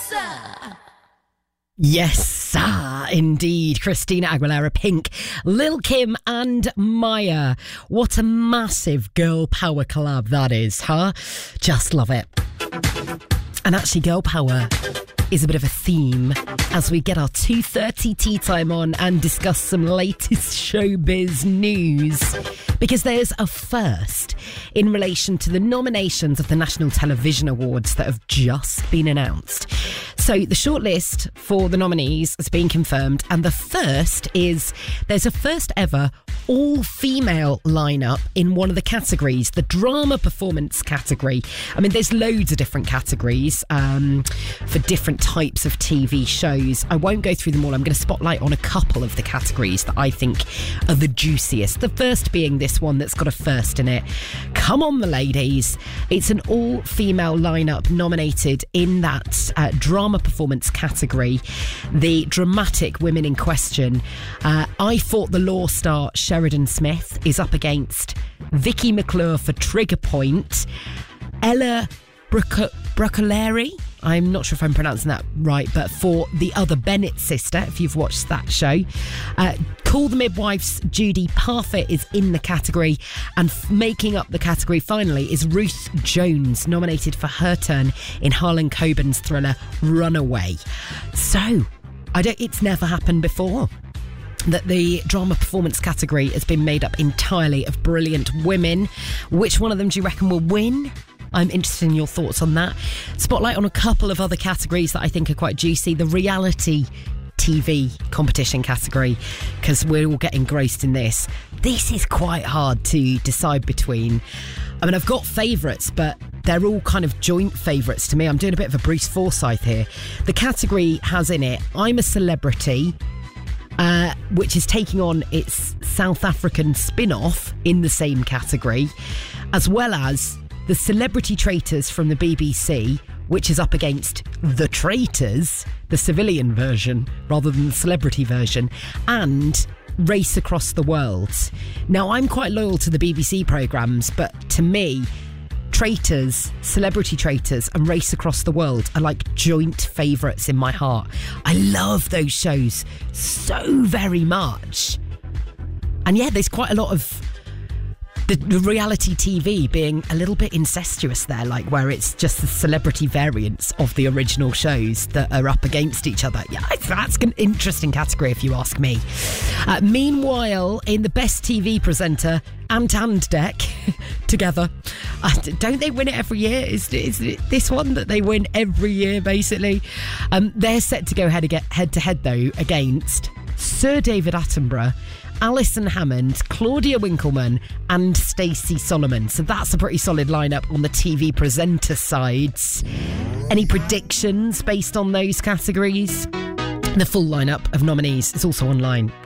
Yes, sir, indeed. Christina Aguilera, Pink, Lil' Kim and Maya. What a massive girl power collab that is, huh? Just love it. And actually, girl power is a bit of a theme as we get our 2:30 tea time on and discuss some latest showbiz news. Because there's a first in relation to the nominations of the National Television Awards that have just been announced. So the shortlist for the nominees has been confirmed, and the first is there's a first ever all-female lineup in one of the categories, the drama performance category. I mean, there's loads of different categories for different types of TV shows. I won't go through them all. I'm going to spotlight on a couple of the categories that I think are the juiciest. The first being this one that's got a first in it. Come on, the ladies. It's an all-female lineup nominated in that drama performance category. The dramatic women in question. I Fought the Law star Sheridan Smith is up against Vicky McClure for Trigger Point. Ella Broccolari, I'm not sure if I'm pronouncing that right, but for The Other Bennett Sister, if you've watched that show. Call the Midwives' Judy Parfitt is in the category, and making up the category finally is Ruth Jones, nominated for her turn in Harlan Coben's thriller Runaway. So, it's never happened before that the drama performance category has been made up entirely of brilliant women. Which one of them do you reckon will win? I'm interested in your thoughts on that. Spotlight on a couple of other categories that I think are quite juicy. The reality TV competition category, because we're all getting engrossed in this. This is quite hard to decide between. I mean, I've got favourites, but they're all kind of joint favourites to me. I'm doing a bit of a Bruce Forsyth here. The category has in it I'm a Celebrity, which is taking on its South African spin-off in the same category, as well as The Celebrity Traitors from the BBC, which is up against The Traitors, the civilian version rather than the celebrity version, and Race Across the World. Now, I'm quite loyal to the BBC programmes, but to me, Traitors, Celebrity Traitors and Race Across the World are like joint favourites in my heart. I love those shows so very much. And yeah, there's quite a lot of the reality TV being a little bit incestuous there, like where it's just the celebrity variants of the original shows that are up against each other. Yeah, that's an interesting category if you ask me. Meanwhile, in the Best TV Presenter, Ant and Dec together. Don't they win it every year? Is it this one that they win every year, basically? They're set to go head to head, though, against Sir David Attenborough, Alison Hammond, Claudia Winkleman and Stacey Solomon. So that's a pretty solid lineup on the TV presenter sides. Any predictions based on those categories? The full lineup of nominees is also online